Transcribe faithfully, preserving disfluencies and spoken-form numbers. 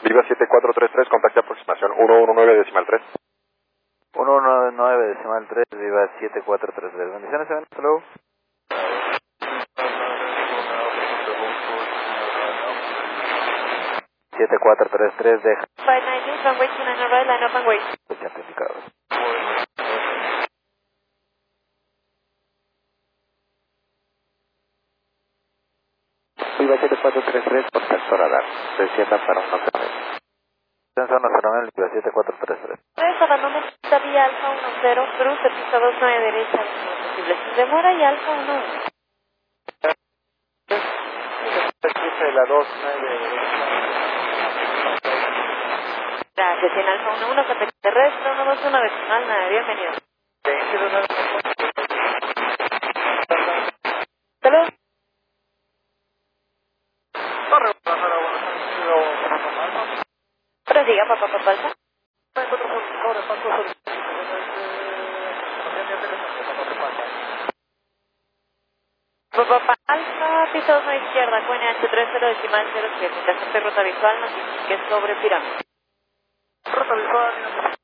Viva siete cuatro tres tres, contacto aproximación uno uno nueve decimal tres. uno uno nueve decimal tres, Viva siete cuatro tres tres. Bendiciones, Seven, hasta luego. siete cuatro tres tres, deja. five ninety, runway two nine right, line up and wait. Certificado. Viva siete cuatro tres tres, contacto radar. Desciendan para un nacional. Descenso nacional, Viva siete cuatro tres tres. Tres, abandone pista vía Alfa uno cero, cruce pista dos nueve derecha, posible sin demora y Alfa uno uno. De la dos nueve. Gracias, en Alfa uno uno, contacto terrestre, uno dos uno decimal nueve, bienvenido. Hasta luego. Prosiga, papá, papá, alfa. Papá, alfa, piso dos nueve izquierda, Q N H tres cero decimal cero siete, casante ruta visual, notifique sobre pirámide. Ruta visual.